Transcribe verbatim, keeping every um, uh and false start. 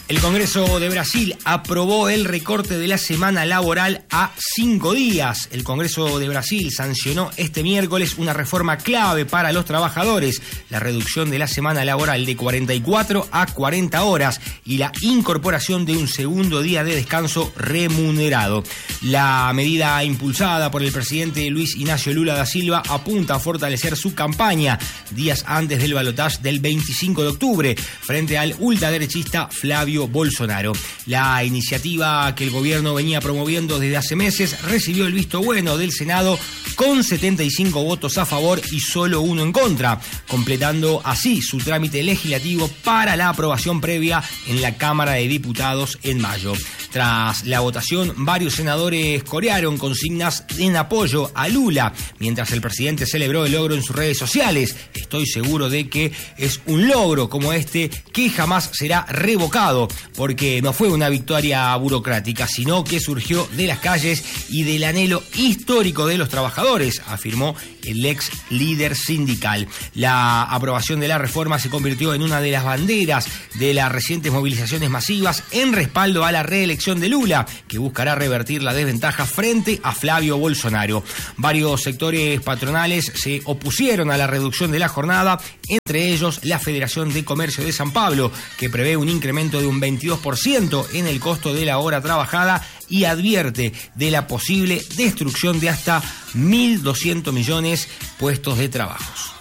El Congreso de Brasil aprobó el recorte de la semana laboral a cinco días. El Congreso de Brasil sancionó este miércoles una reforma clave para los trabajadores, la reducción de la semana laboral de cuarenta y cuatro a cuarenta horas y la incorporación de un segundo día de descanso remunerado. La medida impulsada por el presidente Luis Ignacio Lula da Silva apunta a fortalecer su campaña días antes del balotaje del veinticinco de octubre frente al ultraderechista Flavio Bolsonaro. La iniciativa que el gobierno venía promoviendo desde hace meses recibió el visto bueno del Senado con setenta y cinco votos a favor y solo uno en contra, completando así su trámite legislativo para la aprobación previa en la Cámara de Diputados en mayo. Tras la votación, varios senadores corearon consignas en apoyo a Lula, mientras el presidente celebró el logro en sus redes sociales. Estoy seguro de que es un logro como este que jamás será revocado, porque no fue una victoria burocrática, sino que surgió de las calles y del anhelo histórico de los trabajadores, afirmó el ex líder sindical. La aprobación de la reforma se convirtió en una de las banderas de las recientes movilizaciones masivas en respaldo a la reelección de Lula, que buscará revertir la desventaja frente a Flavio Bolsonaro. Varios sectores patronales se opusieron a la reducción de la jornada, entre ellos la Federación de Comercio de San Pablo, que prevé un incremento de un veintidós por ciento en el costo de la hora trabajada y advierte de la posible destrucción de hasta mil doscientos millones de puestos de trabajo.